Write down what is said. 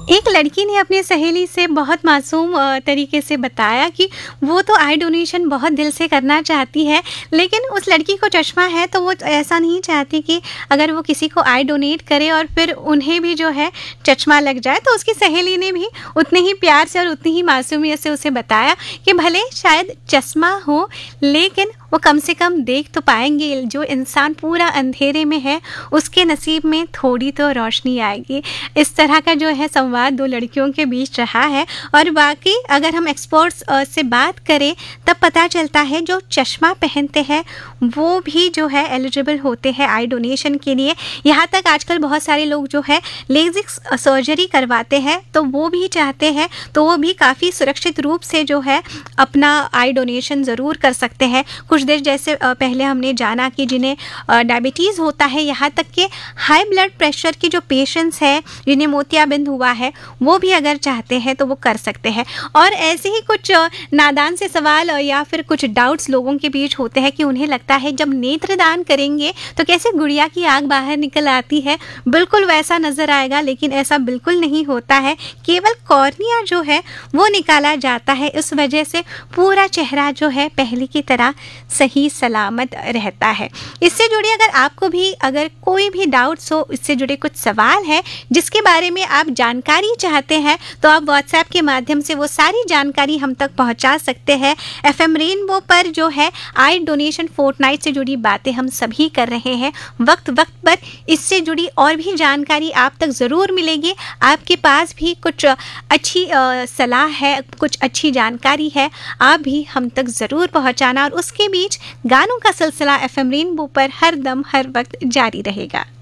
एक लड़की ने अपनी सहेली से बहुत मासूम तरीके से बताया कि वो तो आई डोनेशन बहुत दिल से करना चाहती है, लेकिन उस लड़की को चश्मा है तो वो ऐसा नहीं चाहती कि अगर वो किसी को आई डोनेट करे और फिर उन्हें भी जो है चश्मा लग जाए। तो उसकी सहेली ने भी उतने ही प्यार से और उतनी ही मासूमियत से उसे बताया कि भले शायद चश्मा हो, लेकिन वो कम से कम देख तो पाएंगे। जो इंसान पूरा अंधेरे में है उसके नसीब में थोड़ी तो रोशनी आएगी। इस तरह का जो है संवाद दो लड़कियों के बीच रहा है। और बाकी अगर हम एक्सपर्ट्स से बात करें तब पता चलता है जो चश्मा पहनते हैं वो भी जो है एलिजिबल होते हैं आई डोनेशन के लिए। यहाँ तक आजकल बहुत सारे लोग जो है लेजिक सर्जरी करवाते हैं तो वो भी चाहते हैं, तो वो भी काफ़ी सुरक्षित रूप से जो है अपना आई डोनेशन ज़रूर कर सकते हैं। कुछ देर जैसे पहले हमने जाना कि जिन्हें डायबिटीज़ होता है, यहाँ तक कि हाई ब्लड प्रेशर के जो पेशेंट्स हैं जिन्हें मोतियाबिंद हुआ है वो भी अगर चाहते हैं तो वो कर सकते हैं। और ऐसे ही कुछ नादान से सवाल या फिर कुछ डाउट्स लोगों के बीच होते हैं कि उन्हें लगता है जब नेत्रदान करेंगे तो कैसे गुड़िया की आँख बाहर निकल आती है, बिल्कुल वैसा नज़र आएगा, लेकिन ऐसा बिल्कुल नहीं होता है। केवल कॉर्निया जो है वो निकाला जाता है, इस वजह से पूरा चेहरा जो है पहले की तरह सही सलामत रहता है। इससे जुड़े अगर आपको भी अगर कोई भी डाउट्स हो, इससे जुड़े कुछ सवाल है जिसके बारे में आप जानकारी चाहते हैं तो आप व्हाट्सएप के माध्यम से वो सारी जानकारी हम तक पहुंचा सकते हैं। एफएम रेनबो पर जो है आई डोनेशन फोर्टनाइट से जुड़ी बातें हम सभी कर रहे हैं। वक्त वक्त पर इससे जुड़ी और भी जानकारी आप तक ज़रूर मिलेगी। आपके पास भी कुछ अच्छी सलाह है, कुछ अच्छी जानकारी है, आप भी हम तक ज़रूर पहुंचाना। और उसके बीच गानों का सिलसिला एफएम रेनबो पर हर दम हर वक्त जारी रहेगा।